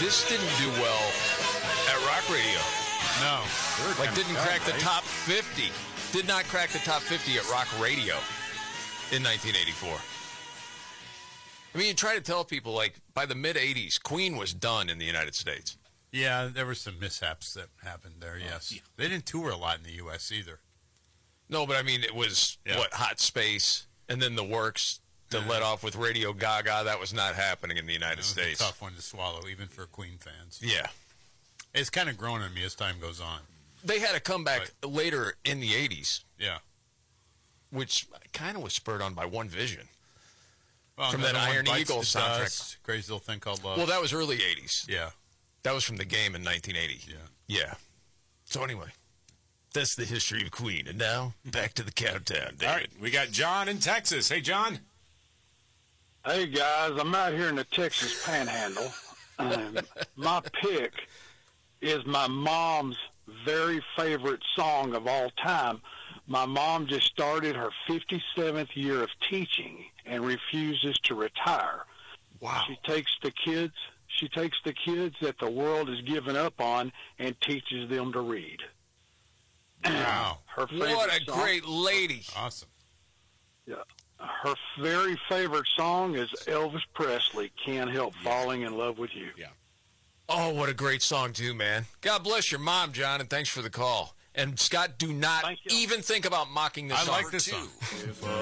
this didn't do well at rock radio. No. Like, didn't crack the top 50. Did not crack the top 50 at rock radio in 1984. I mean, you try to tell people, like, by the mid-'80s, Queen was done in the United States. Yeah, there were some mishaps that happened there, yes. Yeah. They didn't tour a lot in the U.S. either. No, but I mean, it was, Hot Space, and then The Works to let off with Radio Gaga. That was not happening in the United States. A tough one to swallow, even for Queen fans. Yeah. It's kind of grown on me as time goes on. They had a comeback later in the 80s. Yeah. Which kind of was spurred on by One Vision. Well, from that Iron Eagle soundtrack. Dust, Crazy Little Thing Called Love. Well, that was early 80s. Yeah. That was from The Game in 1980. Yeah. So anyway, that's the history of Queen. And now, back to the countdown, David. All right, we got John in Texas. Hey, John. Hey, guys. I'm out here in the Texas Panhandle. My pick is my mom's very favorite song of all time. My mom just started her 57th year of teaching and refuses to retire. Wow. She takes the kids that the world has given up on and teaches them to read. Wow. What a great lady. Awesome. Yeah. Her very favorite song is Elvis Presley, Can't Help Falling in Love with You. Yeah. Oh, what a great song, too, man. God bless your mom, John, and thanks for the call. And, Scott, do not even think about mocking this song. I like this song.